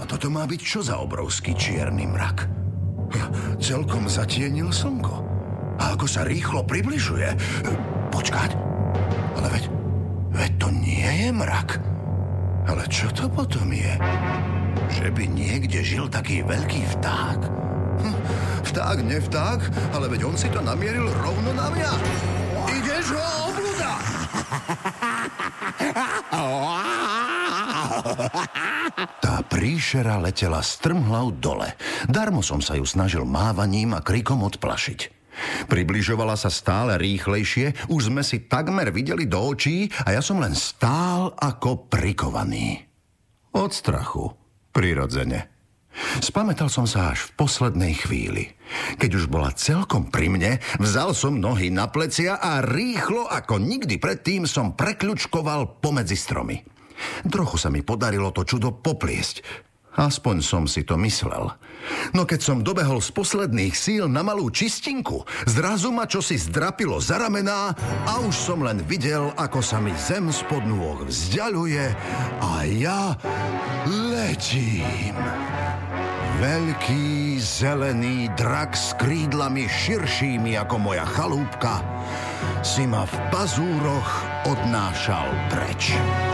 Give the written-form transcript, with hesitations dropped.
A toto má byť čo za obrovský čierny mrak? Celkom zatienil slnko. A ako sa rýchlo približuje. Počkať. Ale veď to nie je mrak. Ale čo to potom je? Že by niekde žil taký veľký vták? Vták, nevták, ale veď on si to namieril rovno na mňa. Ideš ho, obluda! Tá príšera letela strmhlav dole. Darmo som sa ju snažil mávaním a krikom odplašiť. Približovala sa stále rýchlejšie, už sme si takmer videli do očí a ja som len stál ako prikovaný. Od strachu, prirodzene. Spamätal som sa až v poslednej chvíli. Keď už bola celkom pri mne, vzal som nohy na plecia a rýchlo ako nikdy predtým som prekľučkoval pomedzi stromy. Trochu sa mi podarilo to čudo popliesť. Aspoň som si to myslel. No keď som dobehol z posledných síl na malú čistinku, zrazu ma čosi zdrapilo za ramená a už som len videl, ako sa mi zem spod nôh vzdialuje a ja letím. Veľký zelený drak s krídlami širšími ako moja chalúbka si ma v pazúroch odnášal preč.